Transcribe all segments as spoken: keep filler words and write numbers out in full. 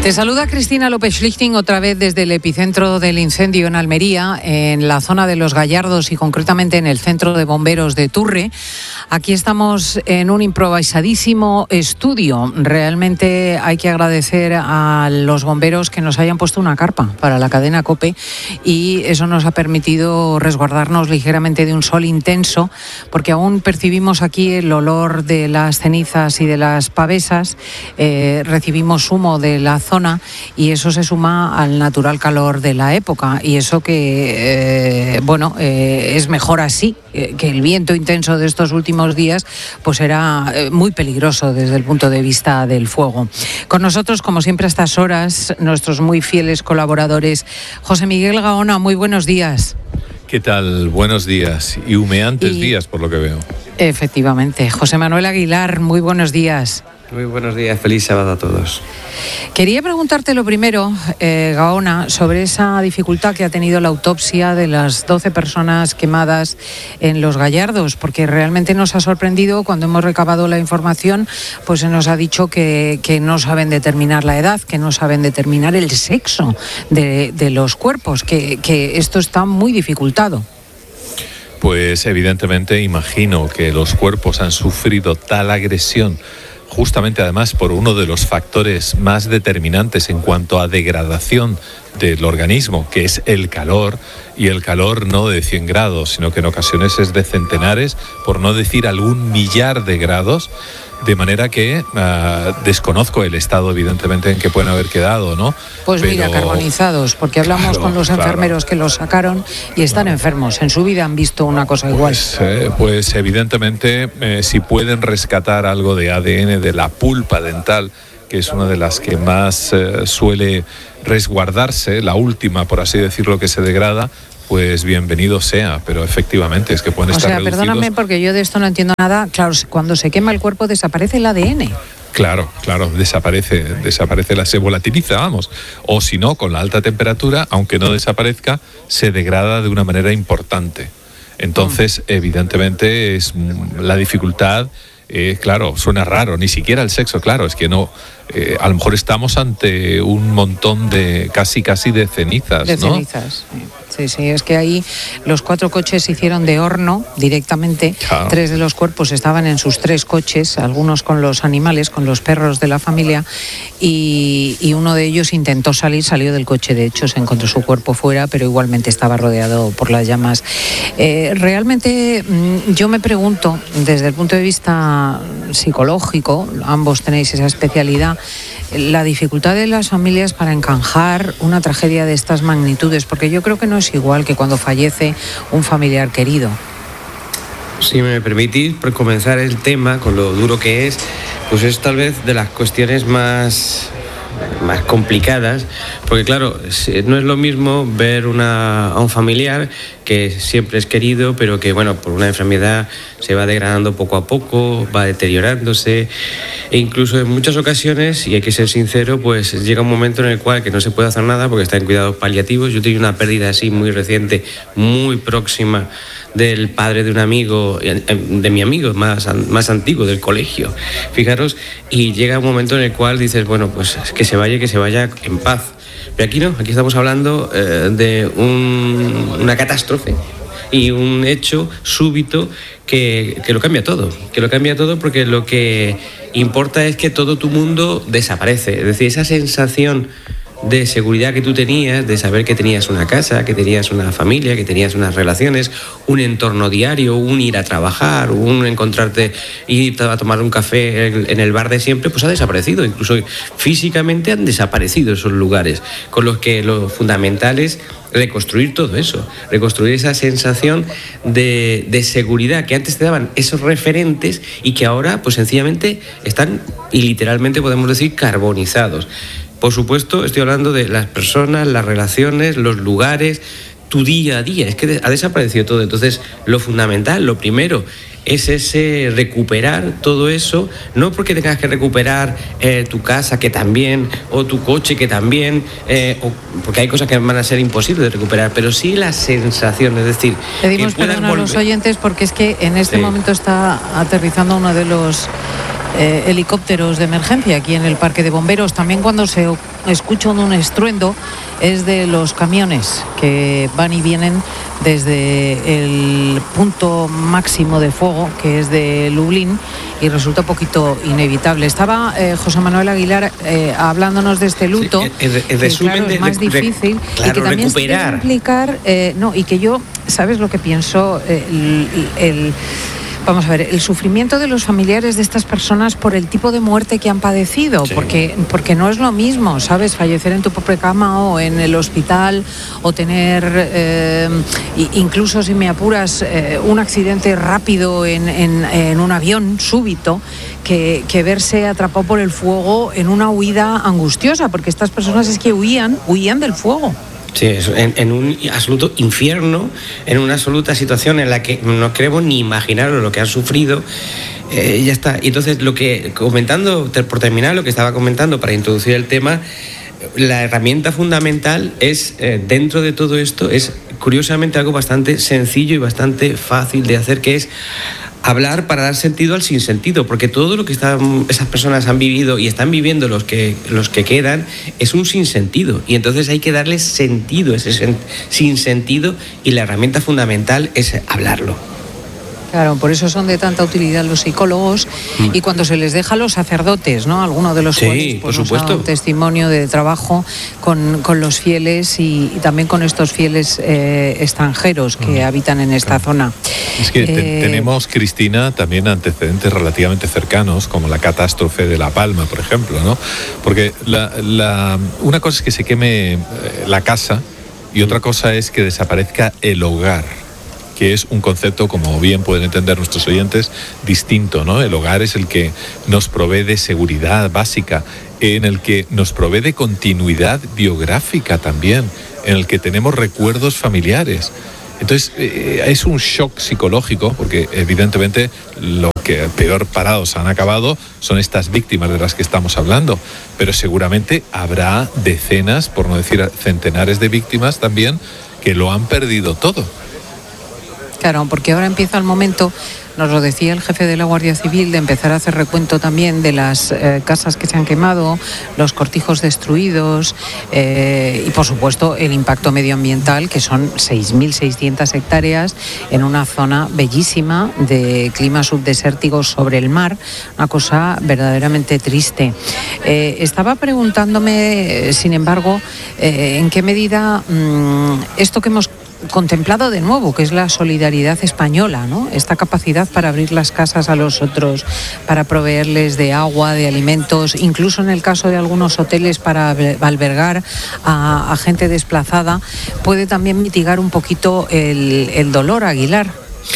Te saluda Cristina López Schlichting otra vez desde el epicentro del incendio en Almería, en la zona de Los Gallardos y concretamente en el centro de bomberos de Turre. Aquí estamos en un improvisadísimo estudio. Realmente hay que agradecer a los bomberos que nos hayan puesto una carpa para la cadena COPE y eso nos ha permitido resguardarnos ligeramente de un sol intenso, porque aún percibimos aquí el olor de las cenizas y de las pavesas, eh, recibimos humo de la zona y eso se suma al natural calor de la época y eso que, eh, bueno, eh, es mejor así, eh, que el viento intenso de estos últimos días pues era eh, muy peligroso desde el punto de vista del fuego. Con nosotros, como siempre a estas horas, nuestros muy fieles colaboradores. José Miguel Gaona, muy buenos días. ¿Qué tal? Buenos días y humeantes y, días por lo que veo. Efectivamente. José Manuel Aguilar, muy buenos días. Muy buenos días, feliz sábado a todos. Quería preguntarte lo primero, eh, Gaona, sobre esa dificultad que ha tenido la autopsia de las doce personas quemadas en Los Gallardos, porque realmente nos ha sorprendido cuando hemos recabado la información, pues se nos ha dicho que, que no saben determinar la edad, que no saben determinar el sexo de, de los cuerpos, que, que esto está muy dificultado. Pues evidentemente imagino que los cuerpos han sufrido tal agresión, justamente además por uno de los factores más determinantes en cuanto a degradación del organismo, que es el calor, y el calor no de cien grados, sino que en ocasiones es de centenares, por no decir algún millar de grados, de manera que uh, desconozco el estado evidentemente en que pueden haber quedado, ¿no? Pues Pero, mira, carbonizados, porque hablamos claro, con los enfermeros claro. que los sacaron y están claro. enfermos, en su vida han visto una cosa igual. Pues, eh, pues evidentemente eh, si pueden rescatar algo de A D N de la pulpa dental, que es una de las que más eh, suele resguardarse, la última, por así decirlo, que se degrada, pues bienvenido sea, pero efectivamente es que pueden o estar sea, reducidos. Perdóname porque yo de esto no entiendo nada. Claro, cuando se quema el cuerpo desaparece el A D N. Claro, claro, desaparece, desaparece, la se volatiliza, vamos. O si no, con la alta temperatura, aunque no desaparezca, se degrada de una manera importante. Entonces, mm. evidentemente, es la dificultad. Eh, claro, suena raro, ni siquiera el sexo, claro, es que no, eh, a lo mejor estamos ante un montón de, casi casi de cenizas, de ¿no? cenizas, sí, sí, es que ahí los cuatro coches se hicieron de horno directamente, claro. Tres de los cuerpos estaban en sus tres coches, algunos con los animales, con los perros de la familia, y, y uno de ellos intentó salir, salió del coche, de hecho se encontró su cuerpo fuera, pero igualmente estaba rodeado por las llamas. Eh, realmente yo me pregunto, desde el punto de vista psicológico, ambos tenéis esa especialidad, la dificultad de las familias para encajar una tragedia de estas magnitudes, porque yo creo que no es igual que cuando fallece un familiar querido. Si me permitís, por comenzar el tema con lo duro que es, pues es tal vez de las cuestiones más más complicadas, porque claro, no es lo mismo ver una, a un familiar que siempre es querido, pero que bueno, por una enfermedad se va degradando poco a poco, va deteriorándose, e incluso en muchas ocasiones, y hay que ser sincero, pues llega un momento en el cual que no se puede hacer nada porque está en cuidados paliativos. Yo tuve una pérdida así muy reciente, muy próxima, del padre de un amigo, de mi amigo más, más antiguo, del colegio, fijaros, y llega un momento en el cual dices, bueno, pues que se vaya, que se vaya en paz. Pero aquí no, aquí estamos hablando eh, de un, una catástrofe y un hecho súbito que, que lo cambia todo, que lo cambia todo porque lo que importa es que todo tu mundo desaparece, es decir, esa sensación de seguridad que tú tenías, de saber que tenías una casa, que tenías una familia, que tenías unas relaciones, un entorno diario, un ir a trabajar, un encontrarte, ir a tomar un café en el bar de siempre, pues ha desaparecido. Incluso físicamente han desaparecido esos lugares, con los que lo fundamental es reconstruir todo eso, reconstruir esa sensación de, de seguridad que antes te daban esos referentes y que ahora pues sencillamente están, y literalmente podemos decir, carbonizados. Por supuesto, estoy hablando de las personas, las relaciones, los lugares, tu día a día. Es que ha desaparecido todo. Entonces, lo fundamental, lo primero, es ese recuperar todo eso, no porque tengas que recuperar eh, tu casa, que también, o tu coche, que también, eh, o, porque hay cosas que van a ser imposibles de recuperar, pero sí la sensación, es decir, pedimos perdón a los oyentes porque es que en este sí. momento está aterrizando uno de los Eh, helicópteros de emergencia aquí en el parque de bomberos. También cuando se escucha un estruendo es de los camiones que van y vienen desde el punto máximo de fuego, que es de Lublin, y resulta un poquito inevitable. Estaba eh, José Manuel Aguilar eh, hablándonos de este luto, sí, el, el resumen que claro, es más de, difícil de, claro, y que también recuperar. se debe implicar, eh, no, y que yo, ¿sabes lo que pienso? Eh, el, el Vamos a ver, el sufrimiento de los familiares de estas personas por el tipo de muerte que han padecido, sí. porque, porque no es lo mismo, ¿sabes? Fallecer en tu propia cama o en el hospital, o tener, eh, incluso si me apuras, eh, un accidente rápido en, en, en un avión súbito, que, que verse atrapado por el fuego en una huida angustiosa, porque estas personas es que huían, huían del fuego. Sí, en, en un absoluto infierno, en una absoluta situación en la que no queremos ni imaginar lo que han sufrido. Eh, ya está. Y entonces, lo que, comentando, por terminar, lo que estaba comentando para introducir el tema, la herramienta fundamental es, eh, dentro de todo esto, es curiosamente algo bastante sencillo y bastante fácil de hacer, que es hablar para dar sentido al sinsentido, porque todo lo que están, esas personas han vivido y están viviendo los que, los que quedan es un sinsentido, y entonces hay que darle sentido a ese sen, sinsentido, y la herramienta fundamental es hablarlo. Claro, por eso son de tanta utilidad los psicólogos mm. y cuando se les deja a los sacerdotes, ¿no? Algunos de los sí, cuales pues, por supuesto. Nos da un testimonio de trabajo con, con los fieles y, y también con estos fieles eh, extranjeros que mm. habitan en esta claro. zona. Es que te, eh, tenemos, Cristina, también antecedentes relativamente cercanos, como la catástrofe de La Palma, por ejemplo, ¿no? Porque la, la, una cosa es que se queme la casa y otra cosa es que desaparezca el hogar, que es un concepto, como bien pueden entender nuestros oyentes, distinto, ¿no? El hogar es el que nos provee de seguridad básica, en el que nos provee de continuidad biográfica también, en el que tenemos recuerdos familiares. Entonces, eh, es un shock psicológico, porque evidentemente lo que peor parados han acabado son estas víctimas de las que estamos hablando, pero seguramente habrá decenas, por no decir centenares de víctimas también, que lo han perdido todo. Claro, porque ahora empieza el momento, nos lo decía el jefe de la Guardia Civil, de empezar a hacer recuento también de las eh, casas que se han quemado, los cortijos destruidos eh, y, por supuesto, el impacto medioambiental, que son seis mil seiscientas hectáreas en una zona bellísima de clima subdesértico sobre el mar, una cosa verdaderamente triste. Eh, estaba preguntándome, sin embargo, eh, en qué medida mmm, esto que hemos contemplado de nuevo, que es la solidaridad española, ¿no? Esta capacidad para abrir las casas a los otros, para proveerles de agua, de alimentos, incluso en el caso de algunos hoteles para albergar a, a gente desplazada, puede también mitigar un poquito el, el dolor, Aguilar.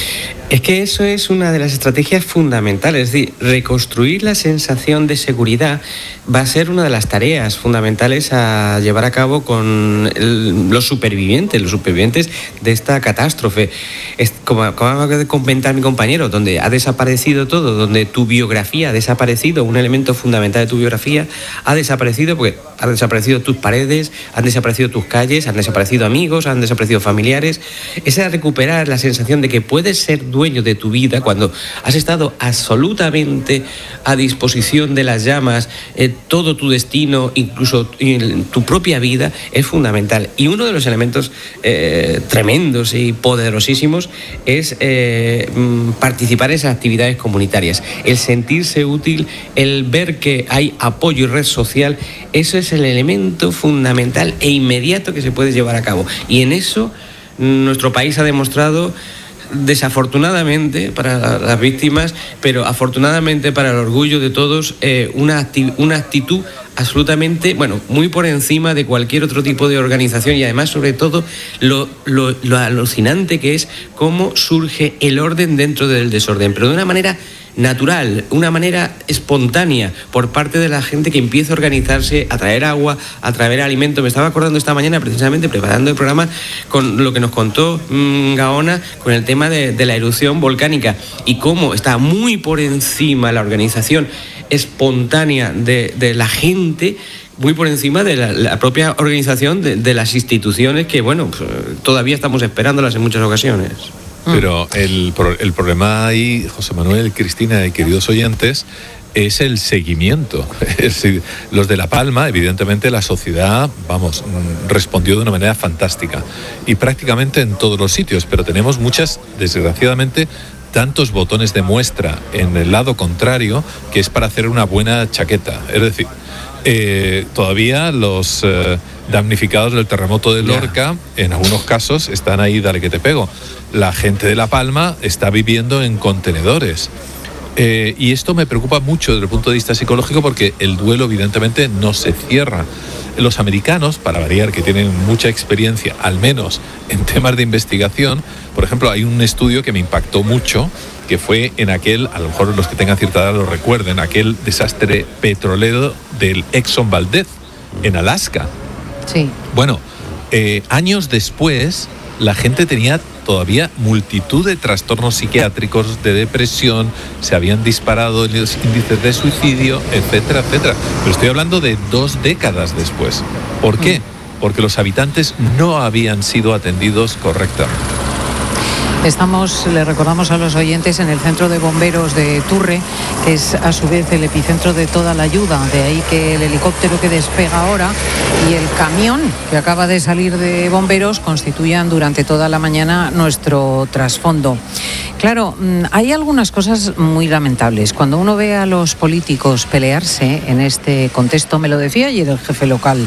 Es que eso es una de las estrategias fundamentales, es decir, reconstruir la sensación de seguridad va a ser una de las tareas fundamentales a llevar a cabo con el, los supervivientes, los supervivientes de esta catástrofe. Es, como, como acaba de comentar mi compañero, donde ha desaparecido todo, donde tu biografía ha desaparecido, un elemento fundamental de tu biografía ha desaparecido, porque han desaparecido tus paredes, han desaparecido tus calles, han desaparecido amigos, han desaparecido familiares. Esa recuperar la sensación de que puedes ser dueño de tu vida cuando has estado absolutamente a disposición de las llamas, eh, todo tu destino, incluso tu propia vida, es fundamental. Y uno de los elementos eh, tremendos y poderosísimos es eh, participar en esas actividades comunitarias, el sentirse útil, el ver que hay apoyo y red social. Eso es el elemento fundamental e inmediato que se puede llevar a cabo. Y en eso nuestro país ha demostrado, desafortunadamente para las víctimas, pero afortunadamente para el orgullo de todos, eh, una, acti- una actitud absolutamente, bueno, muy por encima de cualquier otro tipo de organización, y además, sobre todo, lo, lo, lo alucinante que es cómo surge el orden dentro del desorden, pero de una manera natural, una manera espontánea por parte de la gente que empieza a organizarse, a traer agua, a traer alimento. Me estaba acordando esta mañana, precisamente preparando el programa, con lo que nos contó mmm, Gaona con el tema de, de la erupción volcánica y cómo está muy por encima la organización espontánea de, de la gente, muy por encima de la, la propia organización de, de las instituciones que, bueno, pues, todavía estamos esperándolas en muchas ocasiones. Pero el, el problema ahí, José Manuel, Cristina y queridos oyentes, es el seguimiento. Es decir, los de La Palma, evidentemente la sociedad, vamos, respondió de una manera fantástica. Y prácticamente en todos los sitios, pero tenemos muchas, desgraciadamente, tantos botones de muestra en el lado contrario que es para hacer una buena chaqueta. Es decir, eh, todavía los eh, damnificados del terremoto de Lorca, yeah. en algunos casos, están ahí, dale que te pego. La gente de La Palma está viviendo en contenedores. Eh, y esto me preocupa mucho desde el punto de vista psicológico porque el duelo evidentemente no se cierra. Los americanos, para variar, que tienen mucha experiencia, al menos en temas de investigación, por ejemplo, hay un estudio que me impactó mucho, que fue en aquel, a lo mejor los que tengan cierta edad lo recuerden, aquel desastre petrolero del Exxon Valdez, en Alaska. Sí. Bueno, eh, años después, la gente tenía todavía multitud de trastornos psiquiátricos, de depresión, se habían disparado los índices de suicidio, etcétera, etcétera. Pero estoy hablando de dos décadas después. ¿Por qué? Porque los habitantes no habían sido atendidos correctamente. Estamos, le recordamos a los oyentes, en el centro de bomberos de Turre, que es a su vez el epicentro de toda la ayuda. De ahí que el helicóptero que despega ahora y el camión que acaba de salir de bomberos constituyan durante toda la mañana nuestro trasfondo. Claro, hay algunas cosas muy lamentables. Cuando uno ve a los políticos pelearse en este contexto, me lo decía ayer el jefe local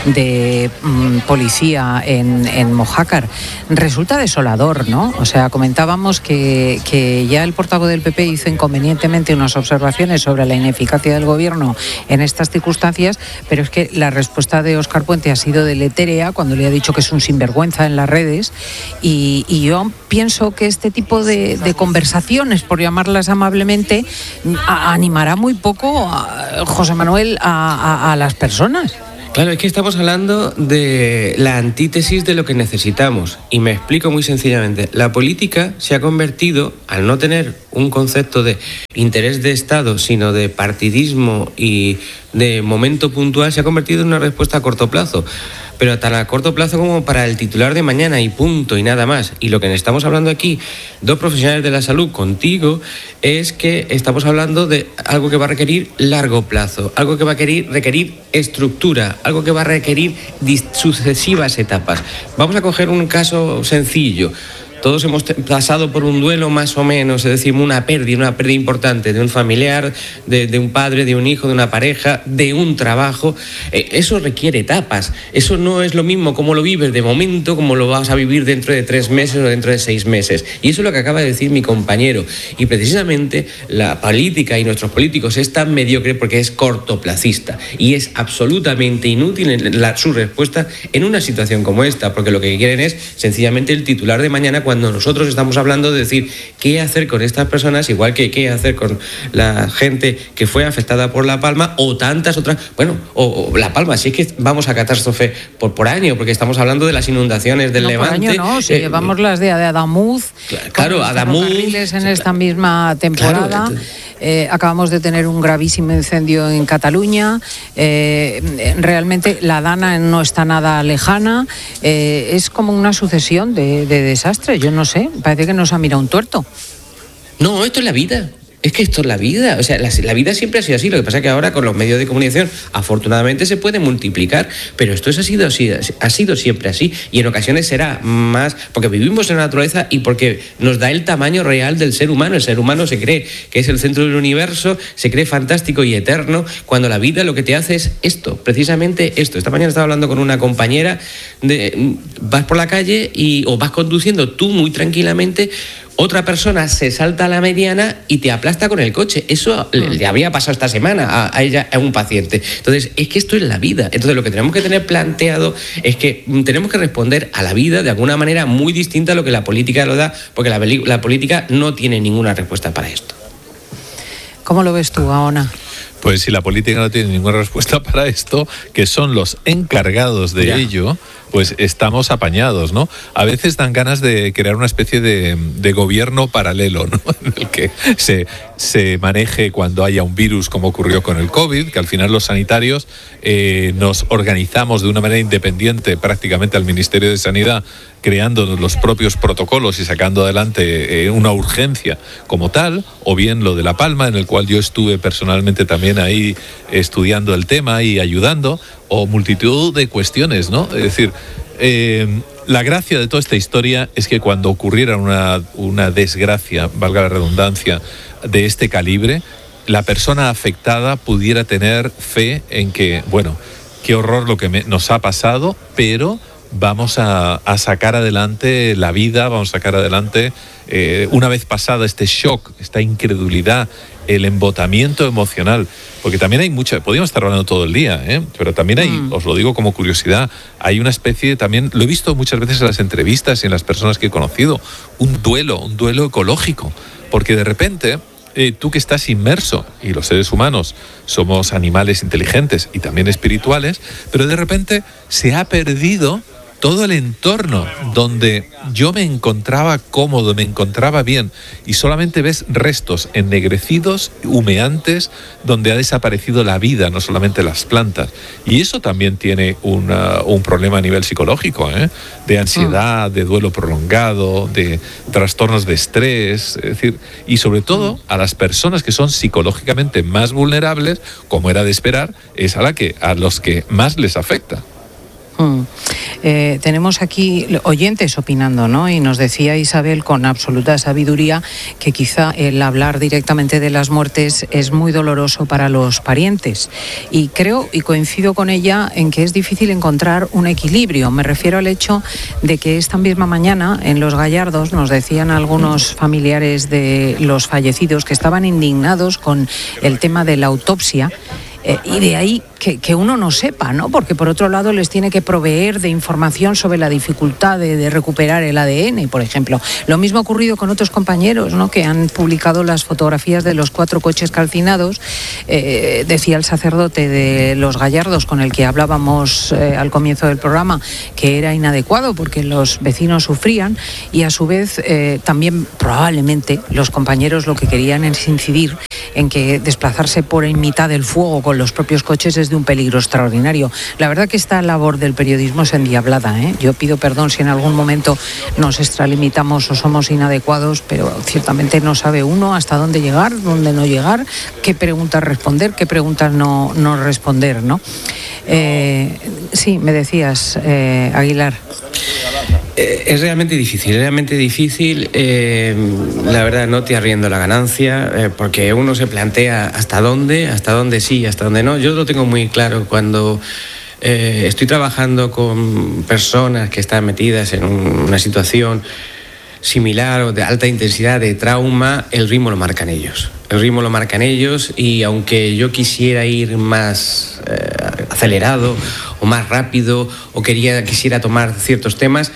de mmm, policía en, en Mojácar, resulta desolador, ¿no? O sea, comentábamos que, que ya el portavoz del P P hizo inconvenientemente unas observaciones sobre la ineficacia del gobierno en estas circunstancias, pero es que la respuesta de Óscar Puente ha sido deletérea cuando le ha dicho que es un sinvergüenza en las redes y, y yo pienso que este tipo de, de conversaciones, por llamarlas amablemente, a, animará muy poco, a, José Manuel, a, a, a las personas. Claro, es que estamos hablando de la antítesis de lo que necesitamos. Y me explico muy sencillamente. La política se ha convertido, al no tener un concepto de interés de Estado, sino de partidismo y de momento puntual, se ha convertido en una respuesta a corto plazo. Pero tan a corto plazo como para el titular de mañana y punto y nada más. Y lo que estamos hablando aquí, dos profesionales de la salud contigo, es que estamos hablando de algo que va a requerir largo plazo, algo que va a requerir, requerir estructura, algo que va a requerir sucesivas etapas. Vamos a coger un caso sencillo. Todos hemos pasado por un duelo más o menos, es decir, una pérdida, una pérdida importante de un familiar, de, de un padre, de un hijo, de una pareja, de un trabajo. Eh, eso requiere etapas. Eso no es lo mismo como lo vives de momento, como lo vas a vivir dentro de tres meses o dentro de seis meses. Y eso es lo que acaba de decir mi compañero. Y precisamente la política y nuestros políticos es tan mediocre porque es cortoplacista y es absolutamente inútil en la, su respuesta en una situación como esta, porque lo que quieren es sencillamente el titular de mañana, cuando nosotros estamos hablando de decir qué hacer con estas personas, igual que qué hacer con la gente que fue afectada por La Palma o tantas otras, bueno, o, o La Palma, si es que vamos a catástrofe por, por año, porque estamos hablando de las inundaciones del no, Levante. Por año no, si eh, llevamos las de Adamuz, claro, Adamuz en esta misma temporada. Claro, entonces, Eh, acabamos de tener un gravísimo incendio en Cataluña. Eh, realmente la Dana no está nada lejana. Eh, es como una sucesión de, de desastres. Yo no sé, parece que nos ha mirado un tuerto. No, esto es la vida. Es que esto es la vida, o sea, la, la vida siempre ha sido así. Lo que pasa es que ahora con los medios de comunicación afortunadamente se puede multiplicar, pero esto ha sido así, ha sido siempre así y en ocasiones será más porque vivimos en la naturaleza y porque nos da el tamaño real del ser humano. El ser humano se cree que es el centro del universo, se cree fantástico y eterno, cuando la vida lo que te hace es esto, precisamente esto. Esta mañana estaba hablando con una compañera, de, vas por la calle y, o vas conduciendo tú muy tranquilamente, otra persona se salta a la mediana y te aplasta con el coche. Eso le, le había pasado esta semana a, a ella, a un paciente. Entonces, es que esto es la vida. Entonces, lo que tenemos que tener planteado es que tenemos que responder a la vida de alguna manera muy distinta a lo que la política lo da, porque la, la política no tiene ninguna respuesta para esto. ¿Cómo lo ves tú, Gaona? Pues si la política no tiene ninguna respuesta para esto, que son los encargados de ya. ello, pues estamos apañados, ¿no? A veces dan ganas de crear una especie de, de gobierno paralelo, ¿no? En el que se, se maneje cuando haya un virus, como ocurrió con el COVID, que al final los sanitarios eh, nos organizamos de una manera independiente prácticamente al Ministerio de Sanidad, creando los propios protocolos y sacando adelante eh, una urgencia como tal, o bien lo de La Palma, en el cual yo estuve personalmente también ahí estudiando el tema y ayudando, o multitud de cuestiones, ¿no? Es decir, eh, la gracia de toda esta historia es que cuando ocurriera una, una desgracia, valga la redundancia, de este calibre, la persona afectada pudiera tener fe en que, bueno, qué horror lo que me, nos ha pasado, pero vamos a, a sacar adelante la vida, vamos a sacar adelante, eh, una vez pasada este shock, esta incredulidad, el embotamiento emocional, porque también hay mucha, podríamos estar hablando todo el día, ¿eh? Pero también hay, mm. os lo digo como curiosidad, hay una especie, también lo he visto muchas veces en las entrevistas y en las personas que he conocido, un duelo, un duelo ecológico, porque de repente eh, tú que estás inmerso, y los seres humanos somos animales inteligentes y también espirituales, pero de repente se ha perdido todo el entorno donde yo me encontraba cómodo, me encontraba bien, y solamente ves restos ennegrecidos, humeantes, donde ha desaparecido la vida, no solamente las plantas. Y eso también tiene una, un problema a nivel psicológico, ¿eh? De ansiedad, de duelo prolongado, de trastornos de estrés, es decir, y sobre todo a las personas que son psicológicamente más vulnerables, como era de esperar, es a la que a los que más les afecta. Mm. Eh, tenemos aquí oyentes opinando, ¿no? Y nos decía Isabel con absoluta sabiduría que quizá el hablar directamente de las muertes es muy doloroso para los parientes. Y creo y coincido con ella en que es difícil encontrar un equilibrio. Me refiero al hecho de que esta misma mañana en Los Gallardos nos decían algunos familiares de los fallecidos que estaban indignados con el tema de la autopsia. Eh, y de ahí que, que uno no sepa, ¿no? Porque por otro lado les tiene que proveer de información sobre la dificultad de, de recuperar el A D N, por ejemplo. Lo mismo ha ocurrido con otros compañeros, ¿no? Que han publicado las fotografías de los cuatro coches calcinados. Eh, decía el sacerdote de Los Gallardos, con el que hablábamos eh, al comienzo del programa, que era inadecuado porque los vecinos sufrían, y a su vez eh, también probablemente los compañeros lo que querían es incidir en que desplazarse por en mitad del fuego con los propios coches es de un peligro extraordinario. La verdad que esta labor del periodismo es endiablada, ¿eh? Yo pido perdón si en algún momento nos extralimitamos o somos inadecuados, pero ciertamente no sabe uno hasta dónde llegar, dónde no llegar, qué preguntas responder, qué preguntas no, no responder, ¿no? Eh, sí, me decías, eh, Aguilar. Eh, es realmente difícil, es realmente difícil, eh, la verdad, no te arriendo la ganancia, eh, porque uno se plantea hasta dónde, hasta dónde sí, hasta dónde no. Yo lo tengo muy claro cuando eh, estoy trabajando con personas que están metidas en un, una situación similar o de alta intensidad de trauma, el ritmo lo marcan ellos. El ritmo lo marcan ellos, y aunque yo quisiera ir más eh, acelerado o más rápido o quería, quisiera tomar ciertos temas,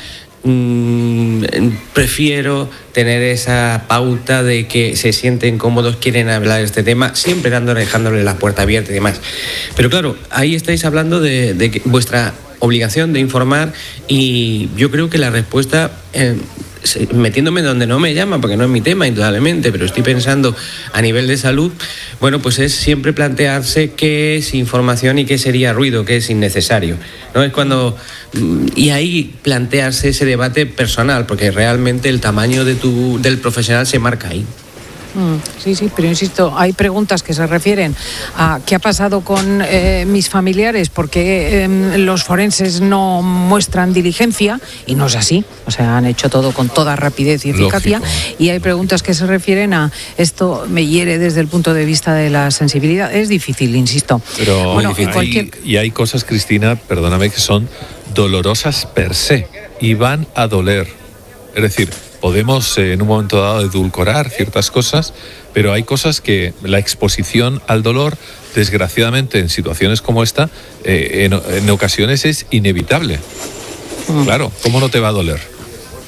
mmm, prefiero tener esa pauta de que se sienten cómodos, quieren hablar de este tema, siempre dándole, dejándole la puerta abierta y demás. Pero claro, ahí estáis hablando de, de que vuestra obligación de informar, y yo creo que la respuesta... Eh, metiéndome donde no me llama, porque no es mi tema, indudablemente, pero estoy pensando a nivel de salud, bueno, pues es siempre plantearse qué es información y qué sería ruido, qué es innecesario, ¿no? Es cuando... Y ahí plantearse ese debate personal, porque realmente el tamaño de tu, del profesional se marca ahí. Sí, sí, pero insisto, hay preguntas que se refieren a qué ha pasado con eh, mis familiares, porque eh, los forenses no muestran diligencia, y no es así, o sea, han hecho todo con toda rapidez y eficacia. Lógico. Y hay preguntas que se refieren a esto me hiere desde el punto de vista de la sensibilidad. Es difícil, insisto. Pero bueno, difícil. Cualquier... Hay, y hay cosas, Cristina, perdóname, que son dolorosas per se y van a doler. Es decir, podemos eh, en un momento dado edulcorar ciertas cosas, pero hay cosas que la exposición al dolor, desgraciadamente en situaciones como esta, eh, en, en ocasiones es inevitable. Mm. Claro, ¿cómo no te va a doler?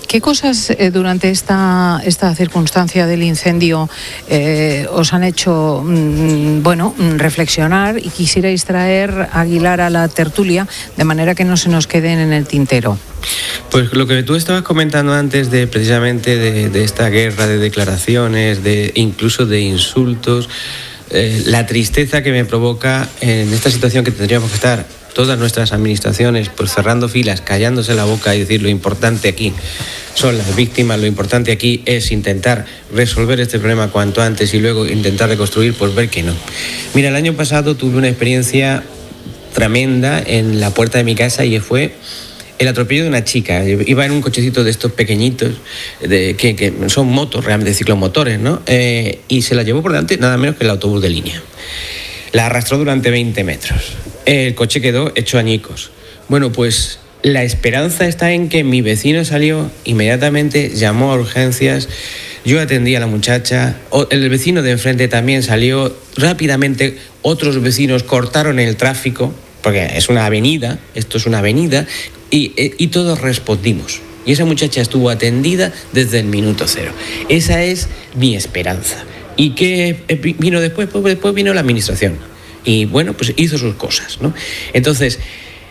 ¿Qué cosas eh, durante esta, esta circunstancia del incendio eh, os han hecho, mmm, bueno, reflexionar y quisierais traer a Aguilar a la tertulia de manera que no se nos queden en el tintero? Pues lo que tú estabas comentando antes de precisamente de, de esta guerra de declaraciones, de incluso de insultos, eh, la tristeza que me provoca en esta situación que tendríamos que estar todas nuestras administraciones pues cerrando filas, callándose la boca y decir lo importante aquí son las víctimas, lo importante aquí es intentar resolver este problema cuanto antes y luego intentar reconstruir, pues ver que no. Mira, el año pasado tuve una experiencia tremenda en la puerta de mi casa y fue el atropello de una chica. Iba en un cochecito de estos pequeñitos, de, que, que son motos, realmente ciclomotores, ¿no? Eh, y se la llevó por delante nada menos que el autobús de línea. La arrastró durante veinte metros. El coche quedó hecho añicos. Bueno, pues la esperanza está en que mi vecino salió, inmediatamente llamó a urgencias, yo atendí a la muchacha, el vecino de enfrente también salió, rápidamente otros vecinos cortaron el tráfico, porque es una avenida, esto es una avenida, y, y todos respondimos. Y esa muchacha estuvo atendida desde el minuto cero. Esa es mi esperanza. ¿Y qué vino después? Pues después vino la administración. Y bueno, pues hizo sus cosas, ¿no? Entonces,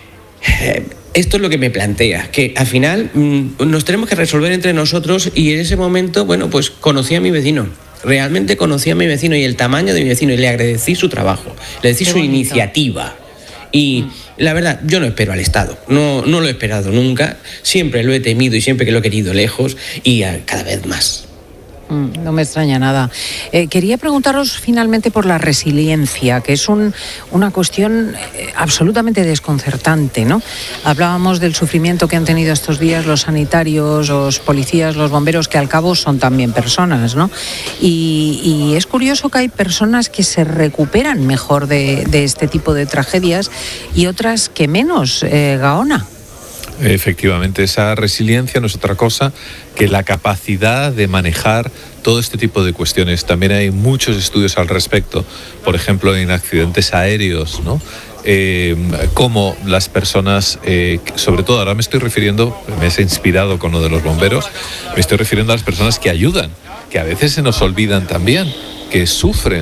eh, esto es lo que me plantea, que al final mmm, nos tenemos que resolver entre nosotros y en ese momento, bueno, pues conocí a mi vecino. Realmente conocí a mi vecino y el tamaño de mi vecino y le agradecí su trabajo, le agradecí su iniciativa. Y mm. la verdad, yo no espero al Estado, no, no lo he esperado nunca, siempre lo he temido y siempre que lo he querido lejos y a, cada vez más. No me extraña nada. Eh, quería preguntaros finalmente por la resiliencia, que es un, una cuestión eh, absolutamente desconcertante, ¿no? Hablábamos del sufrimiento que han tenido estos días los sanitarios, los policías, los bomberos, que al cabo son también personas, ¿no? Y, y es curioso que hay personas que se recuperan mejor de, de este tipo de tragedias y otras que menos, eh, Gaona. Efectivamente, esa resiliencia no es otra cosa que la capacidad de manejar todo este tipo de cuestiones. También hay muchos estudios al respecto, por ejemplo, en accidentes aéreos, ¿no? Eh, cómo las personas, eh, sobre todo ahora me estoy refiriendo, me he inspirado con lo de los bomberos, me estoy refiriendo a las personas que ayudan, que a veces se nos olvidan también, que sufren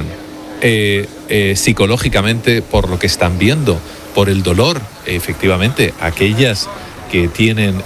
eh, eh, psicológicamente por lo que están viendo, por el dolor, efectivamente, aquellas que tienen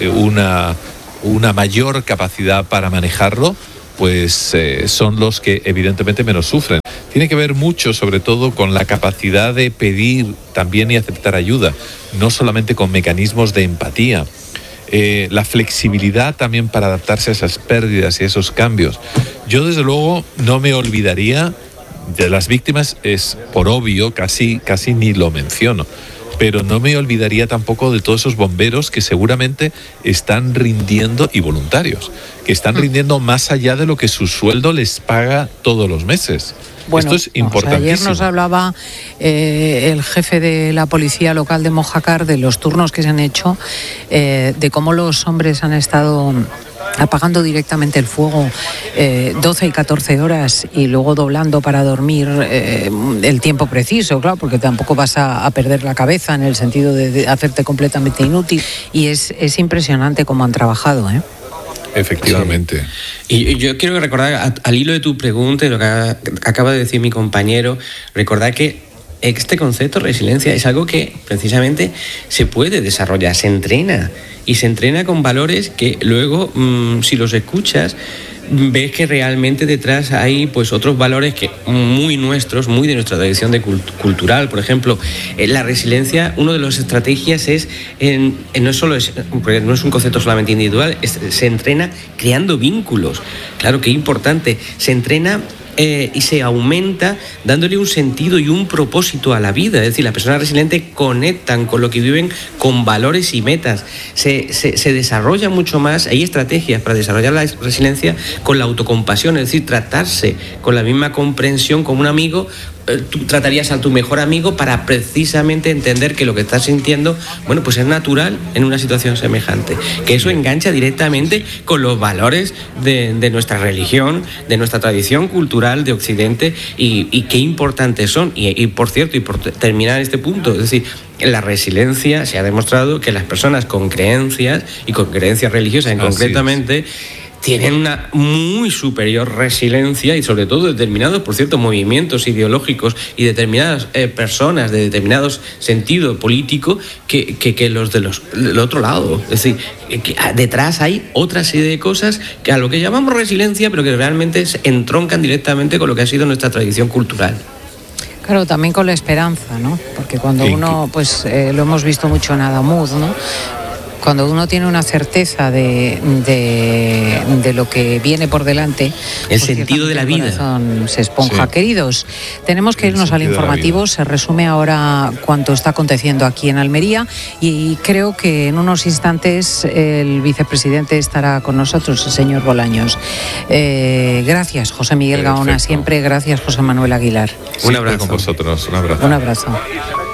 una, una mayor capacidad para manejarlo, pues eh, son los que evidentemente menos sufren. Tiene que ver mucho, sobre todo, con la capacidad de pedir también y aceptar ayuda, no solamente con mecanismos de empatía. Eh, la flexibilidad también para adaptarse a esas pérdidas y a esos cambios. Yo, desde luego, no me olvidaría de las víctimas, es por obvio, casi, casi ni lo menciono. Pero no me olvidaría tampoco de todos esos bomberos que seguramente están rindiendo, y voluntarios, que están rindiendo más allá de lo que su sueldo les paga todos los meses. Bueno, esto es importantísimo. Ayer nos hablaba eh, el jefe de la policía local de Mojácar de los turnos que se han hecho, eh, de cómo los hombres han estado apagando directamente el fuego eh, doce y catorce horas y luego doblando para dormir eh, el tiempo preciso, claro, porque tampoco vas a, a perder la cabeza en el sentido de, de hacerte completamente inútil. Y es, es impresionante cómo han trabajado, ¿eh? Efectivamente. Sí. Y yo quiero recordar, a, al hilo de tu pregunta y lo que acaba de decir mi compañero, recordar que este concepto de resiliencia es algo que precisamente se puede desarrollar, se entrena y se entrena con valores que luego, mmm, si los escuchas, ves que realmente detrás hay pues otros valores que muy nuestros, muy de nuestra tradición de cult- cultural. Por ejemplo, en la resiliencia, una de las estrategias es, en, en no solo es, porque no es un concepto solamente individual, es, se entrena creando vínculos. Claro que es importante, se entrena Eh, y se aumenta dándole un sentido y un propósito a la vida. Es decir, las personas resilientes conectan con lo que viven, con valores y metas. Se, se, se desarrolla mucho más, hay estrategias para desarrollar la resiliencia con la autocompasión, es decir, tratarse con la misma comprensión como un amigo, tú tratarías a tu mejor amigo para precisamente entender que lo que estás sintiendo, bueno, pues es natural en una situación semejante. Que eso engancha directamente con los valores de, de nuestra religión, de nuestra tradición cultural de Occidente y, y qué importantes son. Y, y por cierto, y por terminar este punto, es decir, en la resiliencia se ha demostrado que las personas con creencias y con creencias religiosas en concretamente tienen una muy superior resiliencia y sobre todo determinados, por cierto, movimientos ideológicos y determinadas eh, personas de determinados sentido político que, que, que los de los del otro lado. Es decir, que detrás hay otra serie de cosas que a lo que llamamos resiliencia, pero que realmente se entroncan directamente con lo que ha sido nuestra tradición cultural. Claro, también con la esperanza, ¿no? Porque cuando uno, pues eh, lo hemos visto mucho en Adamuz, ¿no? Cuando uno tiene una certeza de, de, de lo que viene por delante, el pues sentido de la vida el corazón se esponja. Sí. Queridos, tenemos que irnos al informativo. Se resume ahora cuánto está aconteciendo aquí en Almería y creo que en unos instantes el vicepresidente estará con nosotros, el señor Bolaños. Eh, gracias, José Miguel Perfecto. Gaona, siempre gracias, José Manuel Aguilar. Un abrazo con vosotros, un abrazo. Un abrazo.